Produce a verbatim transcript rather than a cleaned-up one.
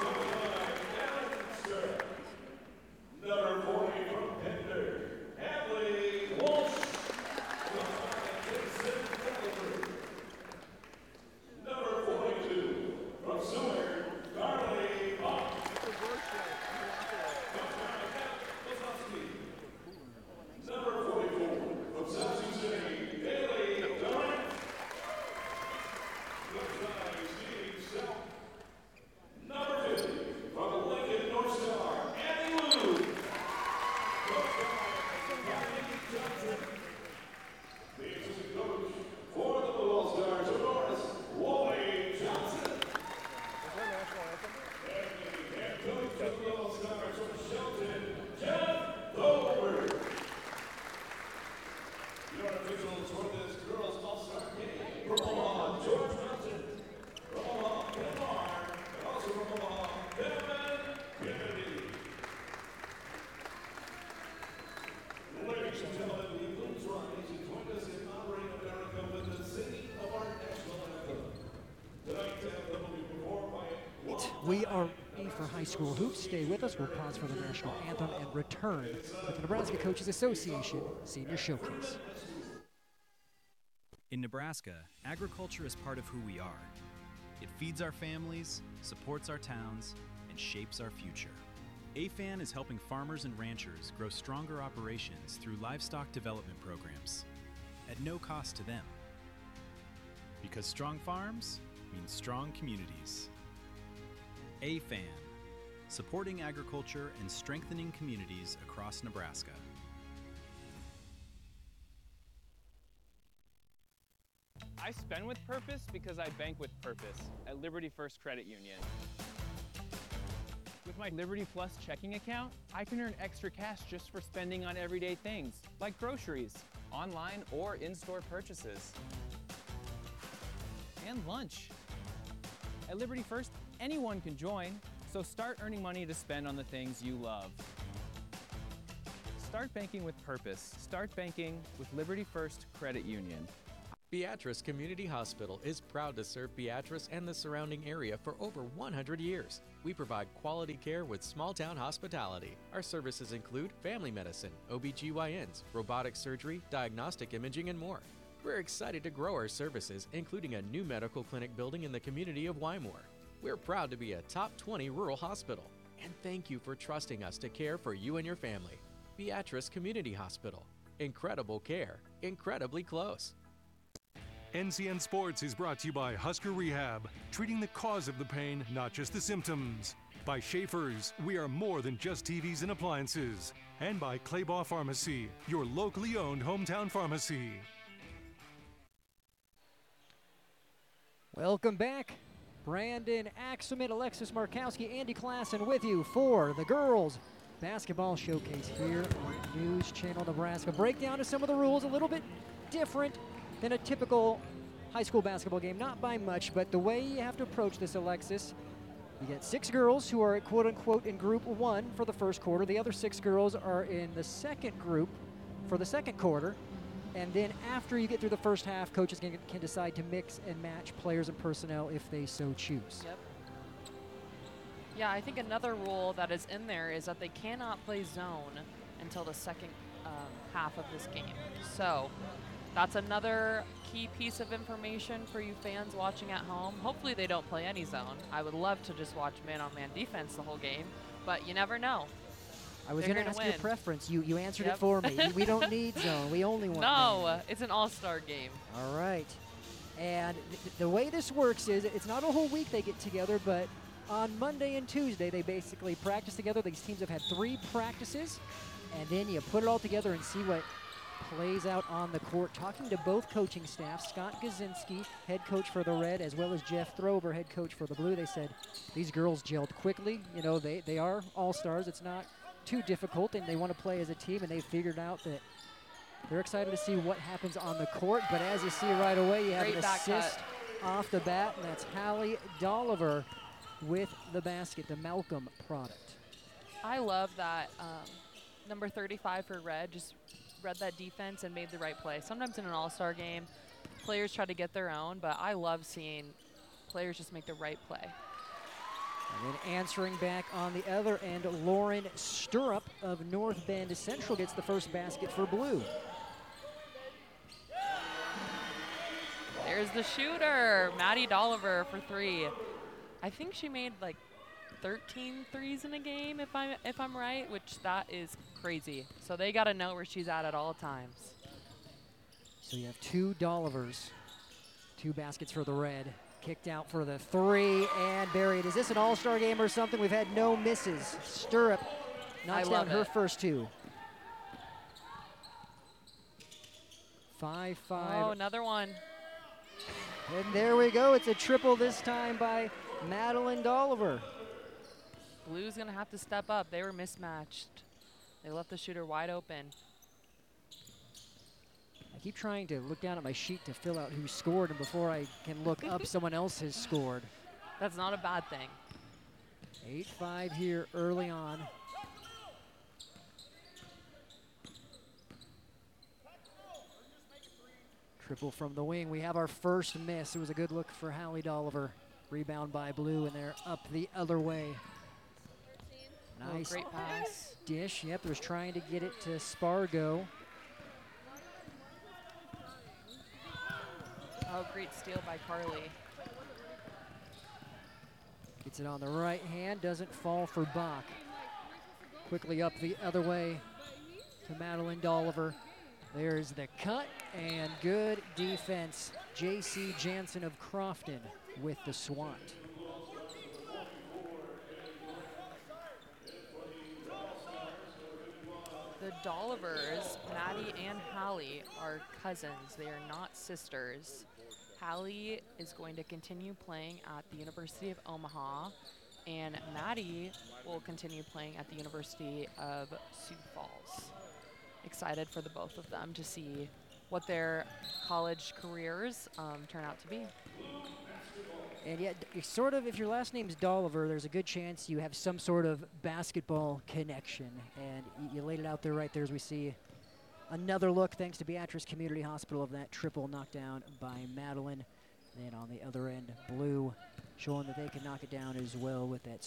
We are ready for high school hoops. Stay with us. We'll pause for the national anthem and return with the Nebraska Coaches Association Senior Showcase. In Nebraska, agriculture is part of who we are. It feeds our families, supports our towns, and shapes our future. A F A N is helping farmers and ranchers grow stronger operations through livestock development programs at no cost to them. Because strong farms means strong communities. A F A N, supporting agriculture and strengthening communities across Nebraska. I spend with purpose because I bank with purpose at Liberty First Credit Union. With my Liberty Plus checking account, I can earn extra cash just for spending on everyday things, like groceries, online or in-store purchases, and lunch. At Liberty First, anyone can join, so start earning money to spend on the things you love. Start banking with purpose. Start banking with Liberty First Credit Union. Beatrice Community Hospital is proud to serve Beatrice and the surrounding area for over one hundred years. We provide quality care with small-town hospitality. Our services include family medicine, O B G Y Ns, robotic surgery, diagnostic imaging, and more. We're excited to grow our services, including a new medical clinic building in the community of Wymore. We're proud to be a top twenty rural hospital. And thank you for trusting us to care for you and your family. Beatrice Community Hospital. Incredible care, incredibly close. N C N Sports is brought to you by Husker Rehab, treating the cause of the pain, not just the symptoms. By Schaefer's, we are more than just T Vs and appliances. And by Claybaugh Pharmacy, your locally owned hometown pharmacy. Welcome back. Brandon Axelman, Alexis Markowski, Andy Klassen with you for the girls basketball showcase here on News Channel Nebraska. Breakdown of some of the rules, a little bit different than a typical high school basketball game. Not by much, but the way you have to approach this, Alexis, you get six girls who are quote-unquote in group one for the first quarter. The other six girls are in the second group for the second quarter. And then after you get through the first half, coaches can, can decide to mix and match players and personnel if they so choose. Yep. Yeah, I think another rule that is in there is that they cannot play zone until the second um, half of this game. So that's another key piece of information for you fans watching at home. Hopefully they don't play any zone. I would love to just watch man-on-man defense the whole game, but you never know. I was going to to ask win. your preference. You you answered Yep. it for me. We don't need zone. We only want No, man. it's an all-star game. All right. And th the way this works is it's not a whole week they get together, but on Monday and Tuesday they basically practice together. These teams have had three practices, and then you put it all together and see what plays out on the court. Talking to both coaching staff, Scott Gazinski, head coach for the Red, as well as Jeff Throber, head coach for the Blue, they said these girls gelled quickly. You know, they, they are all-stars. It's not too difficult, and they want to play as a team, and they figured out that they're excited to see what happens on the court. But as you see right away, you have Great an back assist cut. off the bat, and that's Hallie Dolliver with the basket, the Malcolm product. I love that um, number thirty-five for Red just read that defense and made the right play. Sometimes in an all-star game, players try to get their own, but I love seeing players just make the right play. And then answering back on the other end, Lauren Stirrup of North Bend Central gets the first basket for blue. There's the shooter, Maddie Dolliver for three. I think she made like thirteen threes in a game, if I'm if I'm right, which that is crazy. So they got to know where she's at at all times. So you have two Dollivers, two baskets for the red. Kicked out for the three and buried. Is this an all-star game or something? We've had no misses. Stirrup knocks I down love her it. first two. Five, five. Oh, another one. And there we go. It's a triple this time by Madeline Dolliver. Blue's gonna have to step up. They were mismatched. They left the shooter wide open. I keep trying to look down at my sheet to fill out who scored, and before I can look up, someone else has scored. That's not a bad thing. eight five here early on. Triple from the wing. We have our first miss. It was a good look for Hallie Dolliver. Rebound by Blue, and they're up the other way. Oh, Nice great pass. dish. Yep, was trying to get it to Spargo. Oh, great steal by Carly. Gets it on the right hand, doesn't fall for Bach. Quickly up the other way to Madeline Dolliver. There's the cut and good defense. J C Jansen of Crofton with the swat. The Dollivers, Maddie and Hallie, are cousins. They are not sisters. Hallie is going to continue playing at the University of Omaha, and Maddie will continue playing at the University of Sioux Falls. Excited for the both of them to see what their college careers um, turn out to be. And yet, d- sort of, if your last name's Dolliver, there's a good chance you have some sort of basketball connection. And y- you laid it out there right there as we see another look, thanks to Beatrice Community Hospital, of that triple knockdown by Madeline. Then on the other end, Blue showing that they can knock it down as well with that